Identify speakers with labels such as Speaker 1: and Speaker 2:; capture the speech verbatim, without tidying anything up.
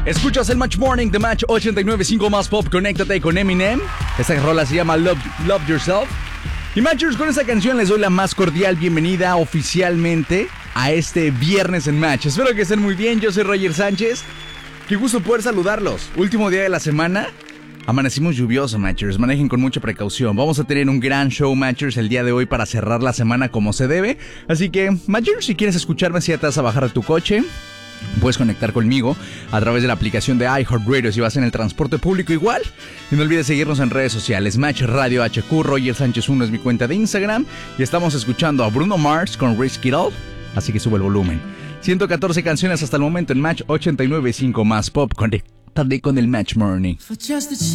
Speaker 1: Escuchas el Match Morning de Match ochenta y nueve punto cinco más Pop. Conéctate con Eminem. Esta rola se llama Love, Love Yourself. Y Matchers, con esta canción les doy la más cordial bienvenida oficialmente a este viernes en Match. Espero que estén muy bien. Yo soy Roger Sánchez. Qué gusto poder saludarlos. Último día de la semana. Amanecimos lluvioso, Matchers. Manejen con mucha precaución. Vamos a tener un gran show, Matchers, el día de hoy para cerrar la semana como se debe. Así que, Matchers, si quieres escucharme, si ya te vas a bajar de tu coche, puedes conectar conmigo a través de la aplicación de iHeartRadio si vas en el transporte público igual. Y no olvides seguirnos en redes sociales. Match Radio H Q, Roger Sánchez uno es mi cuenta de Instagram. Y estamos escuchando a Bruno Mars con Risk It All. Así que sube el volumen. ciento catorce canciones hasta el momento en Match ochenta y nueve punto cinco más Pop. Conectate con el Match Morning.